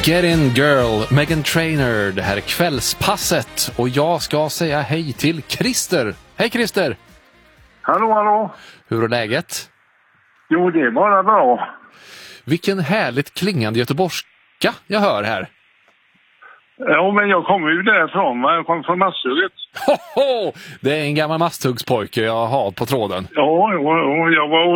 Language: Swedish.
Get In Girl, Meghan Trainor. Det här är kvällspasset och jag ska säga hej till Christer. Hej Christer! Hallå, hallå. Hur är läget? Jo, det är bara bra. Vilken härligt klingande göteborgska jag hör här. Ja, men jag kommer ju därifrån. Jag kommer från Masthugget. Hoho! Det är en gammal masthuggspojke jag har på tråden. Ja, jag var